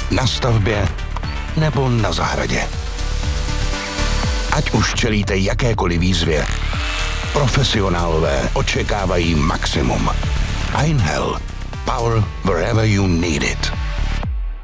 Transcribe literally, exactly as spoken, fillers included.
Na stavbě nebo na zahradě. Ať už čelíte jakékoliv výzvě, profesionálové očekávají maximum. Einhell. Power wherever you need it.